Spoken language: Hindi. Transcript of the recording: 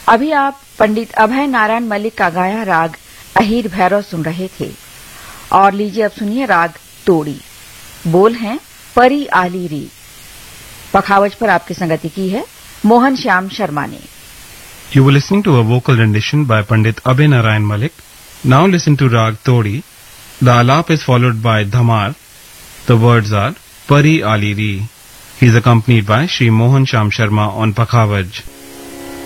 अभी आप पंडित अभय नारायण मलिक का गाया राग अहीर भैरव सुन रहे थे। और लीजिए अब सुनिए राग तोड़ी। बोल हैं परी आली री। पखावज पर आपकी संगति की है मोहन श्याम शर्मा ने। You were listening to a vocal rendition by Pandit Abhay Narayan Malik. Now listen to Rag Todi. The alap is followed by dhamar. The words are Pari Ali Ri. He is accompanied by Shri Mohan Sham Sharma on Pakhavaj.